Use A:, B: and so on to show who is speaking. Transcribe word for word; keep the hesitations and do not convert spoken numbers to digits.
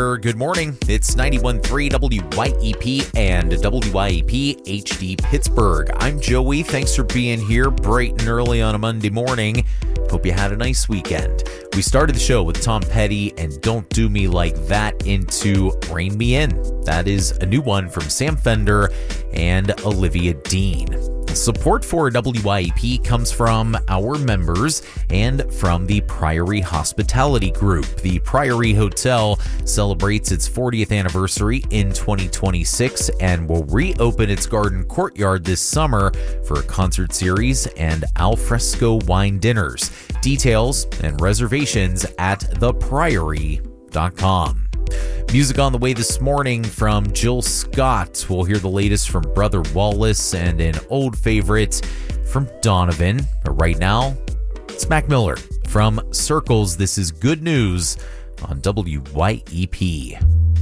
A: Pittsburgh. Good morning. It's ninety-one point three W Y E P and W Y E P H D Pittsburgh. I'm Joey. Thanks for being here bright and early on a Monday morning. Hope you had a nice weekend. We started the show with Tom Petty and Don't Do Me Like That into Rein Me In. That is a new one from Sam Fender and Olivia Dean. Support for W Y E P comes from our members and from the Priory Hospitality Group. The Priory Hotel celebrates its fortieth anniversary in twenty twenty-six and will reopen its garden courtyard this summer for a concert series and alfresco wine dinners. Details and reservations at the priory dot com. Music on the way this morning from Jill Scott. We'll hear the latest from Brother Wallace and an old favorite from Donovan. But right now, it's Mac Miller from Circles. This is Good News on W Y E P.